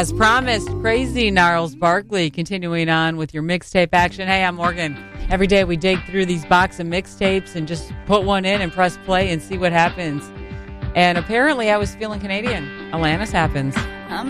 As promised, Crazy Gnarls Barkley continuing on with your mixtape action. Hey, I'm Morgan. Every day we dig through these box of mixtapes and just put one in and press play and see what happens. And apparently I was feeling Canadian. Alanis happens.